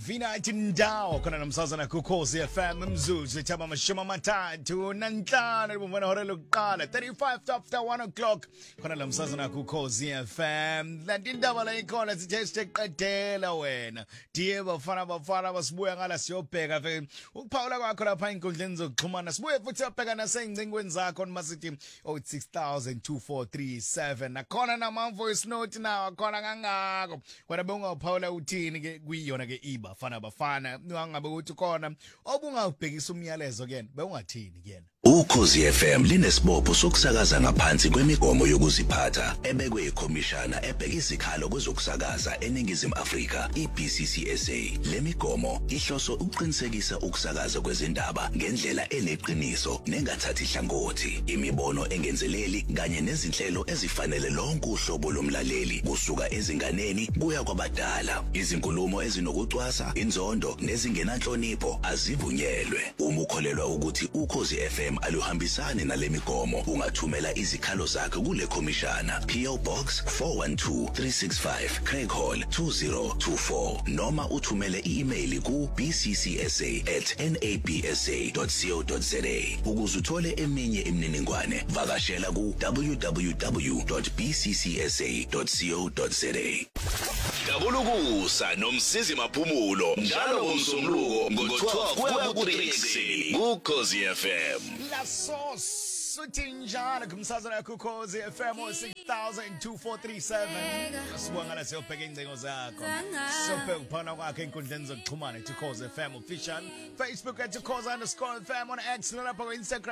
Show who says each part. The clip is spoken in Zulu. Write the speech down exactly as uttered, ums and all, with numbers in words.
Speaker 1: Vina Tindao khona namsazana kuKhosi F M mzuzu ethaba amashumi amathathu nanhlanu libumvana hora lokuqala thirty-five after one o'clock khona lamsazana kuKhosi F M lanti indaba la ikhona sithe siqedela wena diye bafana bafana basibuya ngala siyobheka ve ukuphawula kwakho lapha inkundleni zokuxhumana sibuye futhi siyabheka nasengcingweni zakho masithi oh six thousand two four three seven nakhona nama voice note nawo khona kangako wena bewungaphawula uthini ke kuyiyona ke iba bafana bafana ungabe uthi khona obungawubhekisa umyalezo kuyena bewungathini kuyena
Speaker 2: Ukhosi F M linesibopho sokusakaza ngaphansi kwemigomo yokuziphatha ebekwe ikhomishana ebheka izikhalo kwezokusakaza eNingizimu Afrika i-B C C S A. Lemigomo ihloso ukuqinisekisa ukusakaza kwezindaba ngendlela eneqiniso nengathathi ihlangothi, imibono engenzeleli kanye nezinhlelo ezifanele lonke uhlobo lomlaleli kusuka ezinganeni kuya kwabadala. Izinkulumo ezinokucwasa, inzondo nezingenanhlonipho azivunyelwe. Uma ukholelwa ukuthi Ukhosi F M aluhambisani nalemigomo ungathumela izikhalo zakhe kule khomishana P O Box four one two three six five Craig Hall two zero two four noma uthumele i-email ku b c c s a at n a b s a dot co dot za. Ukuze uthole eminye imininingwane vakashela ku w w w dot b c c s a dot co dot za. Dabulukusa nomsizi maphumulo njalo ngomsombuluko ngo-twelve kuya ku-three kuKhosi F M.
Speaker 1: La sauce utinjana kumsazana kuKhosi F M oh six thousand two four three seven asibonga la siyobheka ingcingo zakho siyobheka ukuphana kwakhe enkundleni zokuxhumana eTukhosi F M official Facebook at Tukhosi underscore F M on X nalapha ku Instagram